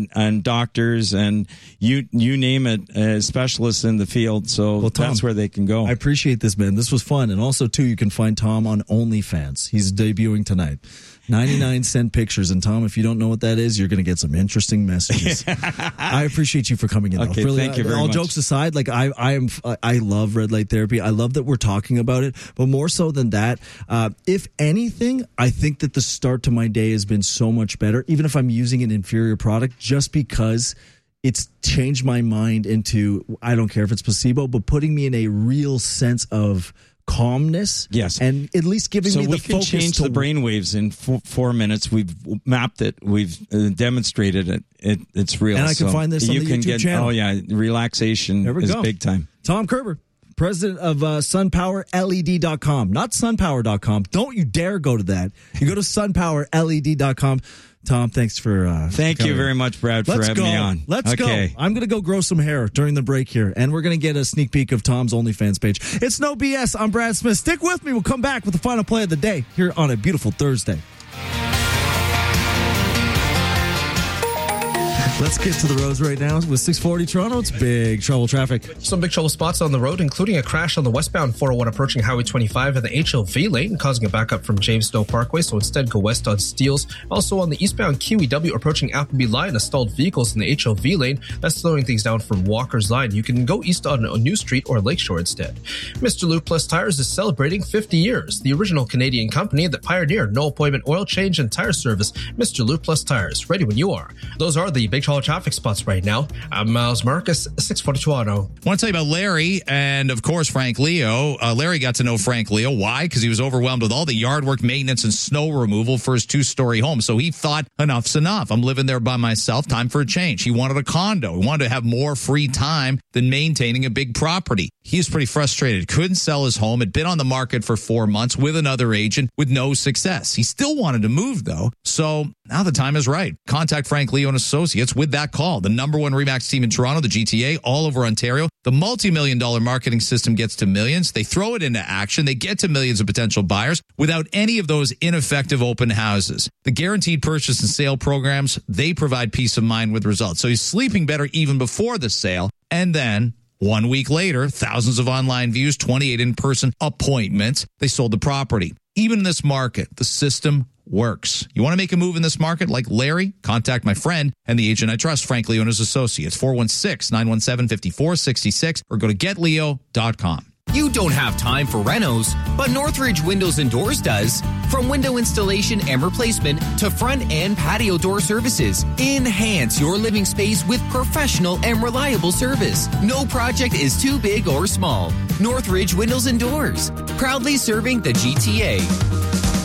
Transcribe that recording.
and doctors and you name it, specialists in the field. So Tom, that's where they can go. I appreciate this, man. This was fun. And also, too, you can find Tom on OnlyFans. He's debuting tonight. 99-cent pictures. And Tom, if you don't know what that is, you're going to get some interesting messages. I appreciate you for coming in. Okay, thank you very much. All jokes aside, like I love red light therapy. I love that we're talking about it, but more so than that, if anything, I think that the start to my day has been so much better, even if I'm using an inferior product, just because it's changed my mind into, I don't care if it's placebo, but putting me in a real sense of calmness. Yes. And at least giving me the focus. So we can change the brain waves in 4 minutes. We've mapped it. We've demonstrated it. It's real. And I can find this on the YouTube channel. Oh, yeah. Relaxation is big time. Tom Kerber, president of SunPowerLED.com. Not SunPower.com. Don't you dare go to that. You go to SunPowerLED.com. Tom, thanks for Thank you very much, Brad, for having me on. Let's go. I'm going to go grow some hair during the break here, and we're going to get a sneak peek of Tom's OnlyFans page. It's No BS. I'm Brad Smith. Stick with me. We'll come back with the final play of the day here on a beautiful Thursday. Let's get to the roads right now. With 640 Toronto, it's big trouble traffic. Some big trouble spots on the road, including a crash on the westbound 401 approaching Highway 25 in the HLV lane, causing a backup from James Snow Parkway, so instead go west on Steeles. Also on the eastbound QEW approaching Appleby line, stalled vehicles in the HLV lane. That's slowing things down from Walker's line. You can go east on New Street or Lakeshore instead. Mr. Lube Plus Tires is celebrating 50 years. The original Canadian company that pioneered no-appointment oil change and tire service. Mr. Lube Plus Tires, ready when you are. Those are the big traffic spots right now. I'm Miles Marcus, 640 Toronto. I want to tell you about Larry and, of course, Frank Leo. Larry got to know Frank Leo. Why? Because he was overwhelmed with all the yard work, maintenance, and snow removal for his 2-story home. So he thought, enough's enough. I'm living there by myself. Time for a change. He wanted a condo. He wanted to have more free time than maintaining a big property. He was pretty frustrated. Couldn't sell his home. Had been on the market for 4 months with another agent with no success. He still wanted to move, though. So now the time is right. Contact Frank Leo and Associates with that call. The number one RE/MAX team in Toronto, the GTA, all over Ontario. The multi-million-dollar marketing system gets to millions. They throw it into action. They get to millions of potential buyers without any of those ineffective open houses. The guaranteed purchase and sale programs, they provide peace of mind with results. So he's sleeping better even before the sale. And then 1 week later, thousands of online views, 28 in-person appointments. They sold the property. Even in this market, the system works. You want to make a move in this market like Larry? Contact my friend and the agent I trust, Frank Leo and his associates, 416-917-5466, or go to getleo.com. You don't have time for renos, but Northridge Windows and Doors does. From window installation and replacement to front and patio door services, enhance your living space with professional and reliable service. No project is too big or small. Northridge Windows and Doors, proudly serving the GTA.